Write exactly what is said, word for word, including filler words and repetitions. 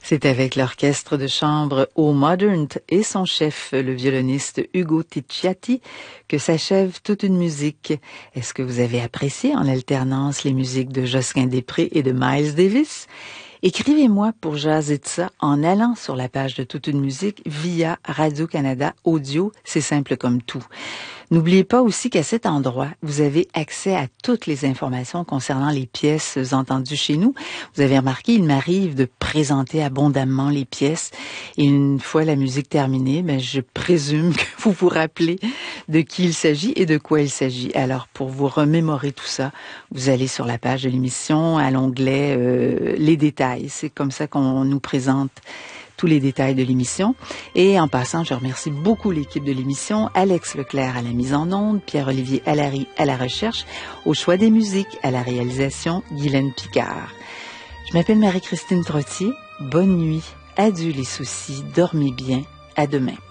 C'est avec l'orchestre de chambre Au Modern et son chef, le violoniste Ugo Ticciati, que s'achève toute une musique. Est-ce que vous avez apprécié en alternance les musiques de Josquin Després et de Miles Davis? Écrivez-moi pour jaser de ça en allant sur la page de Toute une musique via Radio-Canada Audio. C'est simple comme tout. N'oubliez pas aussi qu'à cet endroit, vous avez accès à toutes les informations concernant les pièces entendues chez nous. Vous avez remarqué, il m'arrive de présenter abondamment les pièces. Et une fois la musique terminée, ben, je présume que vous vous rappelez de qui il s'agit et de quoi il s'agit. Alors, pour vous remémorer tout ça, vous allez sur la page de l'émission à l'onglet euh, Les détails. C'est comme ça qu'on nous présente tous les détails de l'émission. Et en passant, je remercie beaucoup l'équipe de l'émission, Alex Leclerc à la mise en onde, Pierre-Olivier Allary à la recherche, au choix des musiques, à la réalisation, Guylaine Picard. Je m'appelle Marie-Christine Trottier. Bonne nuit. Adieu les soucis. Dormez bien. À demain.